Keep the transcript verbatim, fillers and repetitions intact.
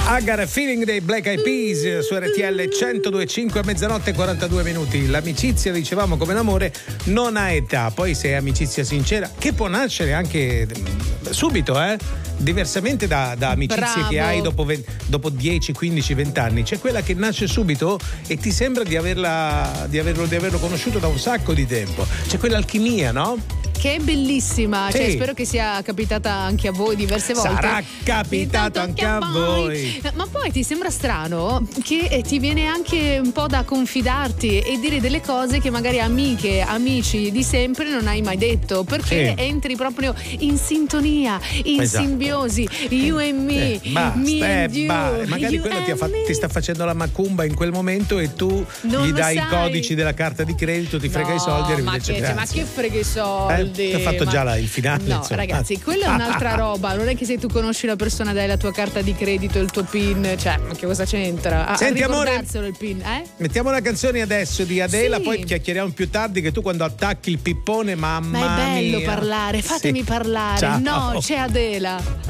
I Got a Feeling dei Black Eyed Peas su R T L centodue e cinque a mezzanotte e quarantadue minuti. L'amicizia, dicevamo, come l'amore, non ha età. Poi se è amicizia sincera, che può nascere anche subito, eh? Diversamente da, da amicizie Bravo. che hai dopo, dopo dieci, quindici, venti anni. C'è quella che nasce subito e ti sembra di averla di averlo, di averlo conosciuto da un sacco di tempo. C'è quell'alchimia, no? Che è bellissima, sì. Cioè, spero che sia capitata anche a voi diverse volte. Sarà capitato anche a voi. Ma poi ti sembra strano che ti viene anche un po' da confidarti e dire delle cose che magari amiche, amici di sempre non hai mai detto, perché sì. entri proprio in sintonia, in esatto. simbiosi, you and me, eh, basta, me eh, and you, ba- magari you quello ti, ha and fa- me. ti sta facendo la macumba in quel momento e tu Non gli lo dai sai. i codici della carta di credito, ti frega No, i soldi e ma arrivederci, che, cioè, ma grazie. che frega i soldi. Eh, ti ho fatto ma... già la, il finale. No, insomma. ragazzi, quella è un'altra roba. Non è che se tu conosci la persona, dai la tua carta di credito, il tuo PIN, cioè, ma che cosa c'entra? A, Senti, a amore, ricordarselo il PIN, eh? mettiamo una canzone adesso di Adela, Sì. poi chiacchieriamo più tardi, che tu quando attacchi il pippone, mamma mia. Ma è bello parlare, fatemi Sì. parlare. Ciao. No, c'è Adela.